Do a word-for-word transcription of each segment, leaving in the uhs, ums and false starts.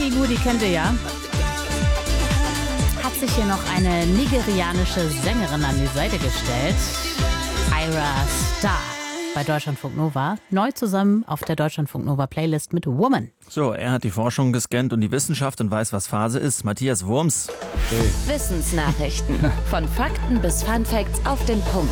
Maggie Gu, die kennt ihr ja. Hat sich hier noch eine nigerianische Sängerin an die Seite gestellt. Ira Star bei Deutschlandfunk Nova. Neu zusammen auf der Deutschlandfunk Nova Playlist mit Woman. So, er hat die Forschung gescannt und die Wissenschaft und weiß, was Phase ist. Matthias Wurms. Hey. Wissensnachrichten. Von Fakten bis Funfacts auf den Punkt.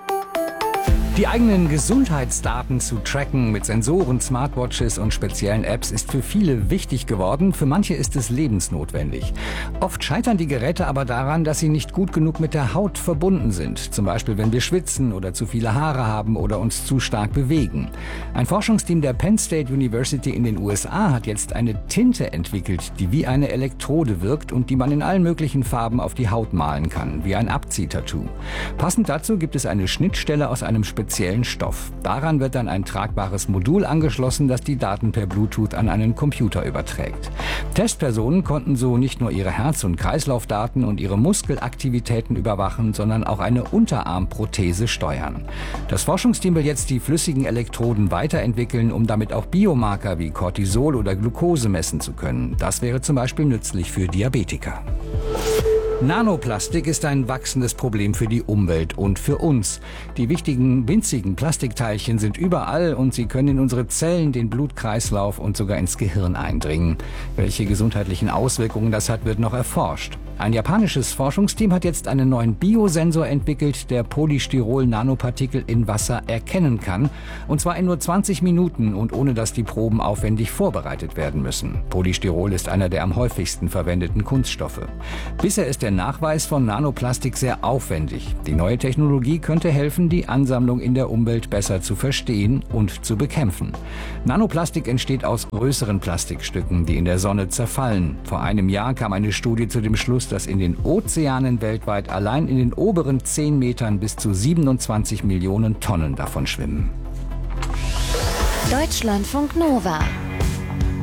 Die eigenen Gesundheitsdaten zu tracken mit Sensoren, Smartwatches und speziellen Apps ist für viele wichtig geworden. Für manche ist es lebensnotwendig. Oft scheitern die Geräte aber daran, dass sie nicht gut genug mit der Haut verbunden sind. Zum Beispiel, wenn wir schwitzen oder zu viele Haare haben oder uns zu stark bewegen. Ein Forschungsteam der Penn State University in den U S A hat jetzt eine Tinte entwickelt, die wie eine Elektrode wirkt und die man in allen möglichen Farben auf die Haut malen kann, wie ein Abziehtattoo. Passend dazu gibt es eine Schnittstelle aus einem speziellen Stoff. Daran wird dann ein tragbares Modul angeschlossen, das die Daten per Bluetooth an einen Computer überträgt. Testpersonen konnten so nicht nur ihre Herz- und Kreislaufdaten und ihre Muskelaktivitäten überwachen, sondern auch eine Unterarmprothese steuern. Das Forschungsteam will jetzt die flüssigen Elektroden weiterentwickeln, um damit auch Biomarker wie Cortisol oder Glucose messen zu können. Das wäre zum Beispiel nützlich für Diabetiker. Nanoplastik ist ein wachsendes Problem für die Umwelt und für uns. Die wichtigen, winzigen Plastikteilchen sind überall und sie können in unsere Zellen, den Blutkreislauf und sogar ins Gehirn eindringen. Welche gesundheitlichen Auswirkungen das hat, wird noch erforscht. Ein japanisches Forschungsteam hat jetzt einen neuen Biosensor entwickelt, der Polystyrol-Nanopartikel in Wasser erkennen kann. Und zwar in nur zwanzig Minuten und ohne dass die Proben aufwendig vorbereitet werden müssen. Polystyrol ist einer der am häufigsten verwendeten Kunststoffe. Bisher ist der Nachweis von Nanoplastik sehr aufwendig. Die neue Technologie könnte helfen, die Ansammlung in der Umwelt besser zu verstehen und zu bekämpfen. Nanoplastik entsteht aus größeren Plastikstücken, die in der Sonne zerfallen. Vor einem Jahr kam eine Studie zu dem Schluss, dass in den Ozeanen weltweit allein in den oberen zehn Metern bis zu siebenundzwanzig Millionen Tonnen davon schwimmen. Deutschlandfunk Nova.